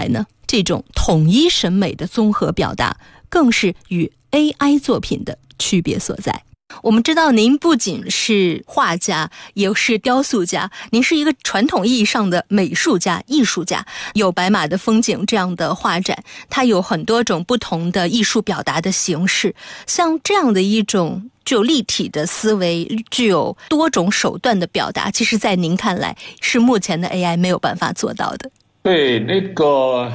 来呢，这种统一审美的综合表达更是与 AI 作品的区别所在。我们知道您不仅是画家，也是雕塑家，您是一个传统意义上的美术家、艺术家。有白马的风景这样的画展，它有很多种不同的艺术表达的形式。像这样的一种具有立体的思维、具有多种手段的表达，其实在您看来是目前的 AI 没有办法做到的。 对，那个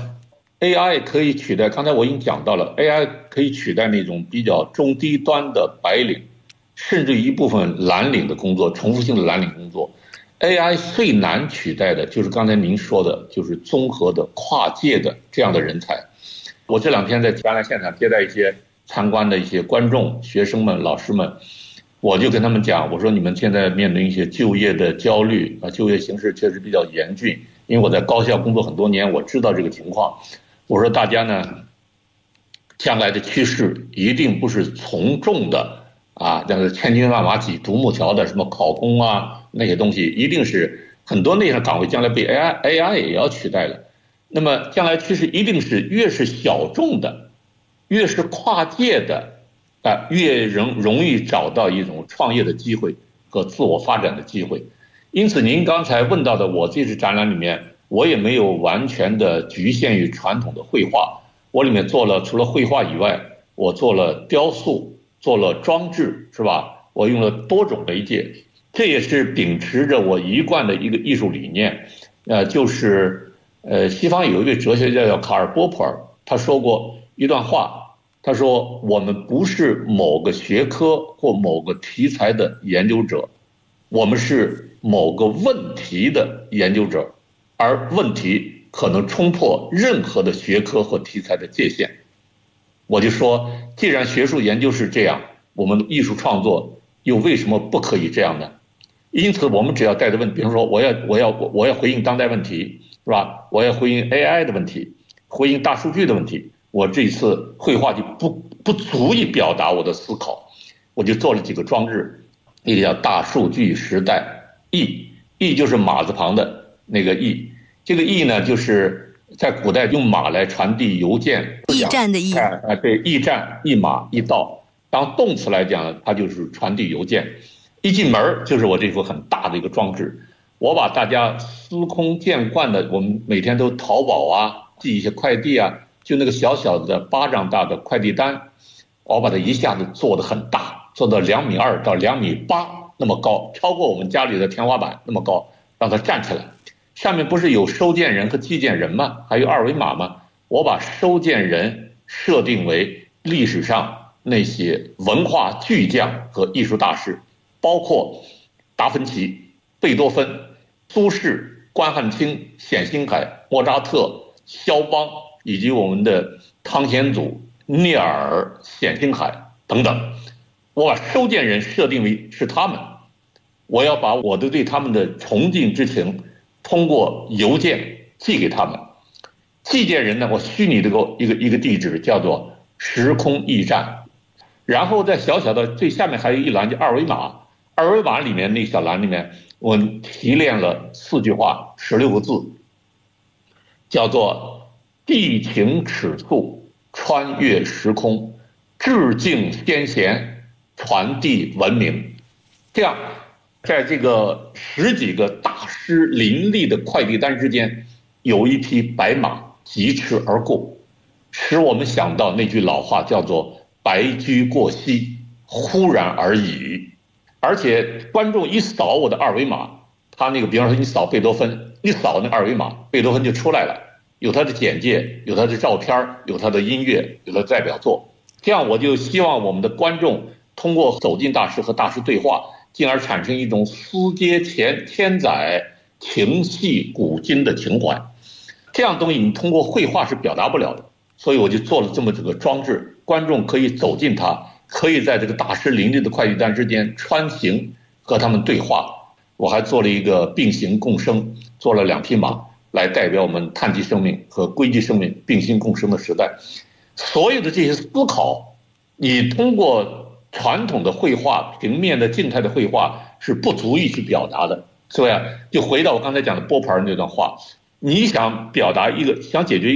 AI 可以取代，刚才我已经讲到了 AI 可以取代那种比较中低端的白领，甚至一部分蓝领的工作，重复性的蓝领工作。 AI 最难取代的就是刚才您说的，就是综合的跨界的这样的人才。我这两天在展览现场接待一些参观的一些观众、学生们、老师们，我就跟他们讲，我说你们现在面临一些就业的焦虑啊，就业形势确实比较严峻，因为我在高校工作很多年，我知道这个情况。我说大家呢，将来的趋势一定不是从众的啊，这个千军万马挤独木桥的什么考公啊那些东西，一定是很多那些岗位将来被 AI 也要取代了。那么将来趋势一定是越是小众的，越是跨界的越容易找到一种创业的机会和自我发展的机会。因此您刚才问到的，我这次展览里面我也没有完全的局限于传统的绘画，我里面做了除了绘画以外，我做了雕塑，做了装置，是吧？我用了多种媒介，这也是秉持着我一贯的一个艺术理念，就是西方有一位哲学家叫卡尔波普尔，他说过一段话，他说我们不是某个学科或某个题材的研究者，我们是某个问题的研究者，而问题可能冲破任何的学科或题材的界限。我就说，既然学术研究是这样，我们的艺术创作又为什么不可以这样呢？因此我们只要带着问题，比如说我要回应当代问题，是吧？我要回应 AI 的问题，回应大数据的问题，我这一次绘画就不足以表达我的思考，我就做了几个装置，一个叫大数据时代驿就是马字旁的那个驿，这个驿呢就是在古代用马来传递邮件， 驿站的驿， 对，驿站、驿马、驿道，当动词来讲它就是传递邮件。一进门就是我这幅很大的一个装置，我把大家司空见惯的，我们每天都淘宝啊，寄一些快递啊，就那个小小的巴掌大的快递单，我把它一下子做得很大，做到2.2米到2.8米那么高，超过我们家里的天花板那么高，让它站起来。上面不是有收件人和寄件人吗？还有2维码吗？我把收件人设定为历史上那些文化巨匠和艺术大师，包括达芬奇、贝多芬、苏轼、关汉卿、冼星海、莫扎特、肖邦，以及我们的汤显祖、聂耳、冼星海等等。我把收件人设定为是他们，我要把我对他们的崇敬之情通过邮件寄给他们。寄件人呢，我虚拟的一个地址叫做时空驿站，然后在小小的最下面还有一栏叫2维码，2维码里面那小栏里面我提炼了4句话16个字，叫做地情尺素，穿越时空，致敬先贤，传递文明。这样在这个10几个大师林立的快递单之间，有一匹白马疾驰而过，使我们想到那句老话叫做白驹过隙，忽然而已。而且观众一扫我的2维码，他那个比方说你扫贝多芬，一扫那2维码，贝多芬就出来了，有他的简介，有他的照片，有他的音乐，有他的代表作。这样我就希望我们的观众通过走进大师和大师对话，进而产生一种思接千载情系古今的情怀。这样东西你通过绘画是表达不了的，所以我就做了这么几个装置，观众可以走进它，可以在这个大师林立的快递单之间穿行，和他们对话。我还做了一个并行共生，做了2匹马来代表我们碳基生命和硅基生命并行共生的时代。所有的这些思考，你通过传统的绘画，平面的静态的绘画是不足以去表达的。所以就回到我刚才讲的波普尔那段话，你想表达想解决